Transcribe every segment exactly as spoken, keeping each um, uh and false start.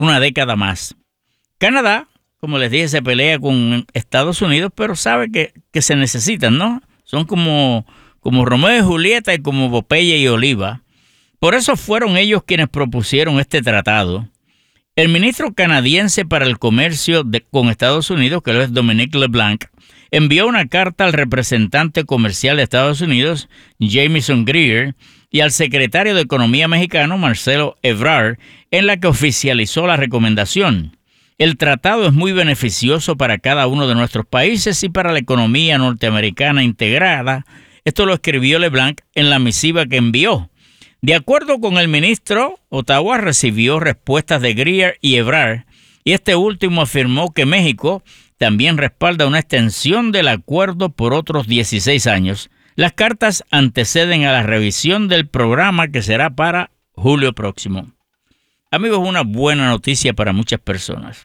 una década más. Canadá, como les dije, se pelea con Estados Unidos, pero sabe que, que se necesitan, ¿no? Son como, como Romeo y Julieta y como Popeye y Oliva. Por eso fueron ellos quienes propusieron este tratado. El ministro canadiense para el comercio de, con Estados Unidos, que lo es Dominic LeBlanc, envió una carta al representante comercial de Estados Unidos, Jamieson Greer, y al secretario de Economía mexicano, Marcelo Ebrard, en la que oficializó la recomendación. El tratado es muy beneficioso para cada uno de nuestros países y para la economía norteamericana integrada. Esto lo escribió LeBlanc en la misiva que envió. De acuerdo con el ministro, Ottawa recibió respuestas de Greer y Ebrard, y este último afirmó que México también respalda una extensión del acuerdo por otros dieciséis años. Las cartas anteceden a la revisión del programa que será para julio próximo. Amigos, una buena noticia para muchas personas.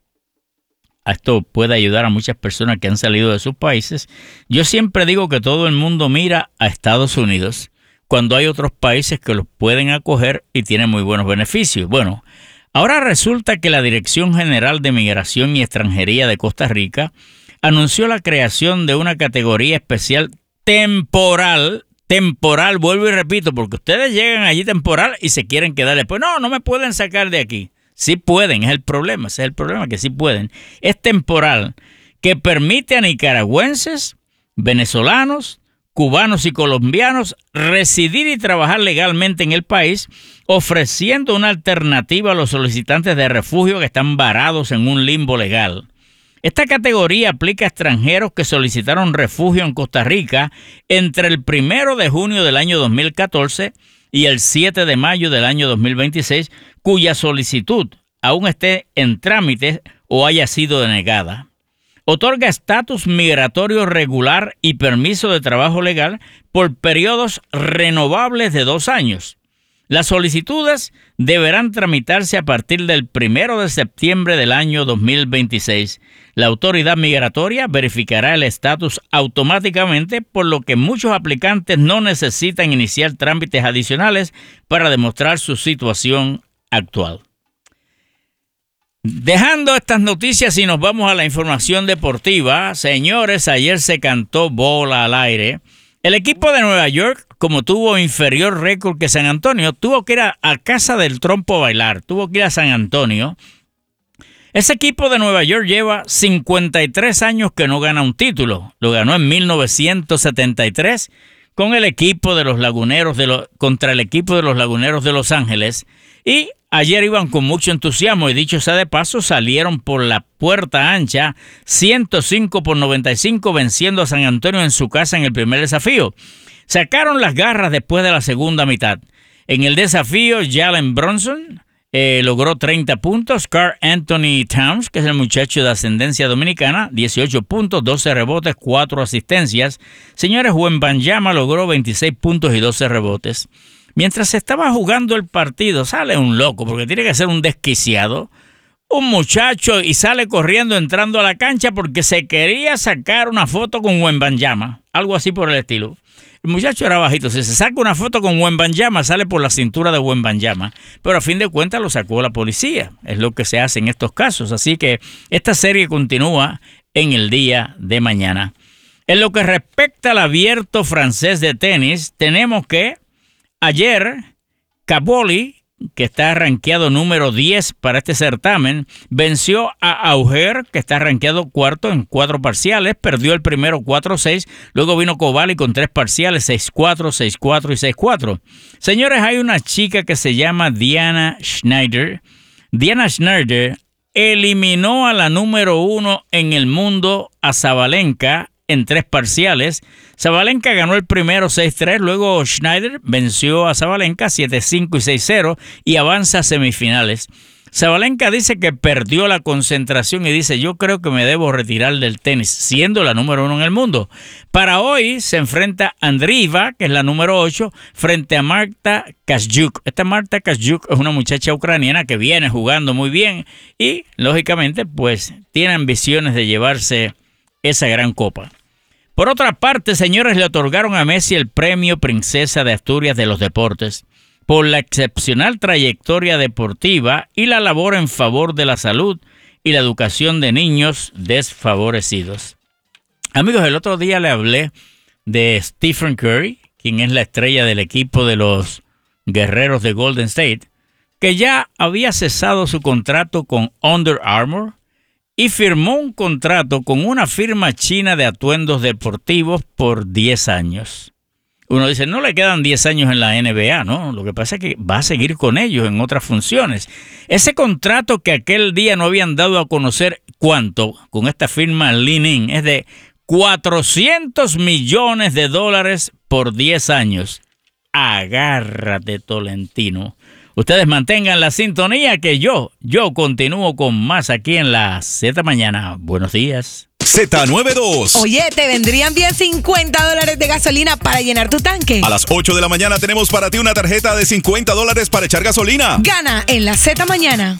Esto puede ayudar a muchas personas que han salido de sus países. Yo siempre digo que todo el mundo mira a Estados Unidos cuando hay otros países que los pueden acoger y tienen muy buenos beneficios. Bueno, ahora resulta que la Dirección General de Migración y Extranjería de Costa Rica anunció la creación de una categoría especial temporal, temporal, vuelvo y repito, porque ustedes llegan allí temporal y se quieren quedar después. No, no me pueden sacar de aquí. Sí pueden, es el problema, ese es el problema, que sí pueden. Es temporal, que permite a nicaragüenses, venezolanos, cubanos y colombianos residir y trabajar legalmente en el país, ofreciendo una alternativa a los solicitantes de refugio que están varados en un limbo legal. Esta categoría aplica a extranjeros que solicitaron refugio en Costa Rica entre el primero de junio del año dos mil catorce y el siete de mayo del año dos mil veintiséis, cuya solicitud aún esté en trámite o haya sido denegada. Otorga estatus migratorio regular y permiso de trabajo legal por periodos renovables de dos años. Las solicitudes deberán tramitarse a partir del primero de septiembre del año dos mil veintiséis. La autoridad migratoria verificará el estatus automáticamente, por lo que muchos aplicantes no necesitan iniciar trámites adicionales para demostrar su situación actual. Dejando estas noticias y nos vamos a la información deportiva. Señores, ayer se cantó bola al aire. El equipo de Nueva York, como tuvo inferior récord que San Antonio, tuvo que ir a, a Casa del Trompo a bailar, tuvo que ir a San Antonio. Ese equipo de Nueva York lleva cincuenta y tres años que no gana un título. Lo ganó en mil novecientos setenta y tres con el equipo de los Laguneros de los, contra el equipo de los Laguneros de Los Ángeles. Y ayer iban con mucho entusiasmo y, dicho sea de paso, salieron por la puerta ancha ciento cinco por noventa y cinco, venciendo a San Antonio en su casa en el primer desafío. Sacaron las garras después de la segunda mitad. En el desafío, Jalen Brunson eh, logró treinta puntos. Karl Anthony Towns, que es el muchacho de ascendencia dominicana, dieciocho puntos, doce rebotes, cuatro asistencias. Señores, Wembanyama logró veintiséis puntos y doce rebotes. Mientras se estaba jugando el partido, sale un loco, porque tiene que ser un desquiciado, un muchacho, y sale corriendo entrando a la cancha porque se quería sacar una foto con Wembanyama, algo así por el estilo. El muchacho era bajito, si se saca una foto con Wembanyama, sale por la cintura de Wembanyama, pero a fin de cuentas lo sacó la policía, es lo que se hace en estos casos. Así que esta serie continúa en el día de mañana. En lo que respecta al abierto francés de tenis, tenemos que ayer, Caboli, que está rankeado número diez para este certamen, venció a Auger, que está rankeado cuarto en cuatro parciales, perdió el primero cuatro seis, luego vino Cobali con tres parciales, seis cuatro, seis cuatro y seis cuatro. Señores, hay una chica que se llama Diana Schneider. Diana Schneider eliminó a la número uno en el mundo, a Sabalenka, en tres parciales. Sabalenka ganó el primero seis tres, luego Schneider venció a Sabalenka siete cinco y seis cero y avanza a semifinales. Sabalenka dice que perdió la concentración y dice: yo creo que me debo retirar del tenis, siendo la número uno en el mundo. Para hoy se enfrenta Andrieva, que es la número ocho, frente a Marta Kazjuk. Esta Marta Kazjuk es una muchacha ucraniana que viene jugando muy bien y, lógicamente, pues tiene ambiciones de llevarse esa gran copa. Por otra parte, señores, le otorgaron a Messi el premio Princesa de Asturias de los Deportes. por la excepcional trayectoria deportiva y la labor en favor de la salud y la educación de niños desfavorecidos. Amigos, el otro día le hablé de Stephen Curry, quien es la estrella del equipo de los Guerreros de Golden State, que ya había cesado su contrato con Under Armour y firmó un contrato con una firma china de atuendos deportivos por diez años. Uno dice, no le quedan diez años en la N B A, ¿no? Lo que pasa es que va a seguir con ellos en otras funciones. Ese contrato que aquel día no habían dado a conocer cuánto, con esta firma Li-Ning, es de cuatrocientos millones de dólares por diez años. Agárrate, Tolentino. Ustedes mantengan la sintonía que yo, yo continúo con más aquí en la Z Mañana. Buenos días. Z noventa y dos. Oye, ¿te vendrían bien cincuenta dólares de gasolina para llenar tu tanque? A las ocho de la mañana tenemos para ti una tarjeta de cincuenta dólares para echar gasolina. Gana en la Z Mañana.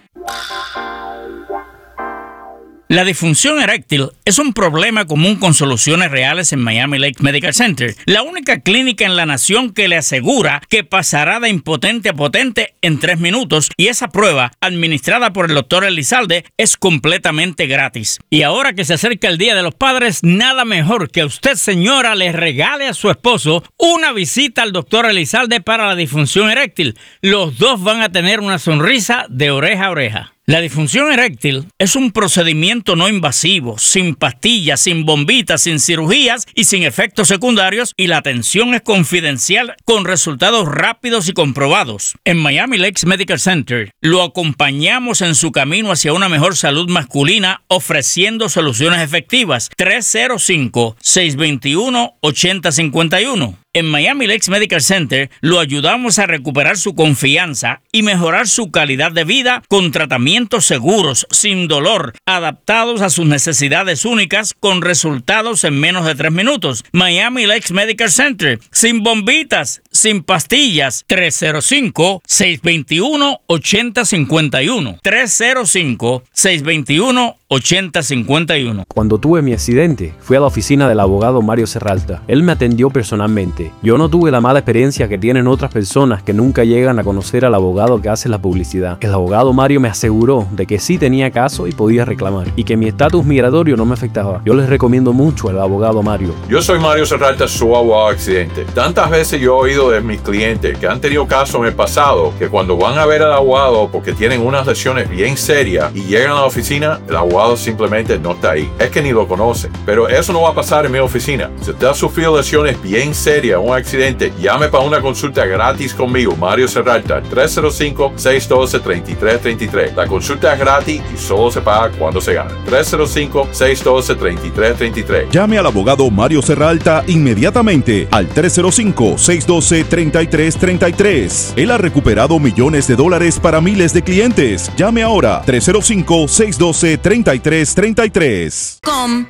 La disfunción eréctil es un problema común con soluciones reales en Miami Lakes Medical Center, la única clínica en la nación que le asegura que pasará de impotente a potente en tres minutos, y esa prueba, administrada por el doctor Elizalde, es completamente gratis. Y ahora que se acerca el Día de los Padres, nada mejor que usted, señora, le regale a su esposo una visita al doctor Elizalde para la disfunción eréctil. Los dos van a tener una sonrisa de oreja a oreja. La disfunción eréctil es un procedimiento no invasivo, sin pastillas, sin bombitas, sin cirugías y sin efectos secundarios, y la atención es confidencial con resultados rápidos y comprobados. En Miami Lakes Medical Center lo acompañamos en su camino hacia una mejor salud masculina, ofreciendo soluciones efectivas. tres cero cinco, seis dos uno, ocho cero cinco uno. En Miami Lakes Medical Center lo ayudamos a recuperar su confianza y mejorar su calidad de vida con tratamientos seguros, sin dolor, adaptados a sus necesidades únicas, con resultados en menos de tres minutos. Miami Lakes Medical Center, sin bombitas, sin pastillas. tres cero cinco, seis dos uno, ocho cero cinco uno. tres cero cinco, seis dos uno, ocho cero cinco uno. Cuando tuve mi accidente, fui a la oficina del abogado Mario Serralta. Él me atendió personalmente. Yo no tuve la mala experiencia que tienen otras personas que nunca llegan a conocer al abogado que hace la publicidad. El abogado Mario me aseguró de que sí tenía caso y podía reclamar, y que mi estatus migratorio no me afectaba. Yo les recomiendo mucho al abogado Mario. Yo soy Mario Serralta, su abogado accidente. Tantas veces yo he oído de mis clientes que han tenido casos en el pasado, que cuando van a ver al abogado porque tienen unas lesiones bien serias y llegan a la oficina, el abogado simplemente no está ahí. Es que ni lo conocen. Pero eso no va a pasar en mi oficina. Si usted ha sufrido lesiones bien serias, un accidente, llame para una consulta gratis conmigo, Mario Serralta, tres cero cinco, seis uno dos, tres tres tres tres. La consulta es gratis y solo se paga cuando se gana. tres cero cinco, seis uno dos, tres tres tres tres. Llame al abogado Mario Serralta inmediatamente al tres cero cinco, seis uno dos, tres tres tres tres. Él ha recuperado millones de dólares para miles de clientes. Llame ahora, tres cero cinco, seis uno dos, tres tres tres tres. Com.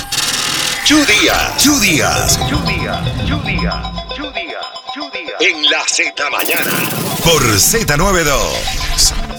Chu Díaz, Chu Díaz, Chu Díaz, Chu Díaz, Chu Díaz, Chu Díaz. En la Z Mañana. Por Z noventa y dos.